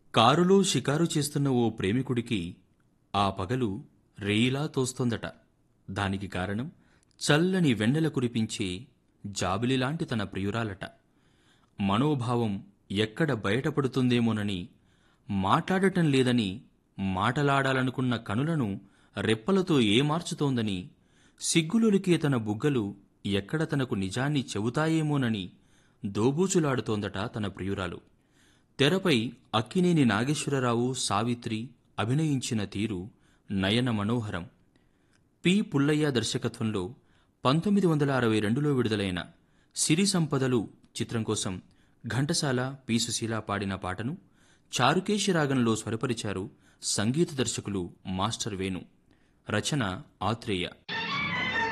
కారులో షికారు చేస్తున్న ఓ ప్రేమికుడికి ఆ పగలు రేయిలా తోస్తోందట. దానికి కారణం చల్లని వెన్నెల కురిపించే జాబిలిలాంటి తన ప్రియురాలట. మనోభావం ఎక్కడ బయటపడుతుందేమోనని, మాట్లాడటం లేదని, మాటలాడాలనుకున్న కనులను రెప్పలతో ఏమార్చుతోందని, సిగ్గులొలికే తన బుగ్గలు ఎక్కడ తనకు నిజాన్ని చెబుతాయేమోనని దోబూచులాడుతోందట తన ప్రియురాలు. తెరపై అక్కినేని నాగేశ్వరరావు, సావిత్రి అభినయించిన తీరు నయన మనోహరం. పి. పుల్లయ్య దర్శకత్వంలో 1962లో విడుదలైన సిరి సంపదలు చిత్రం కోసం ఘంటసాల, పి. సుశీల పాడిన పాటను చారుకేశి రాగంలో స్వరపరిచారు సంగీత దర్శకులు మాస్టర్ వేణు. రచన ఆత్రేయ.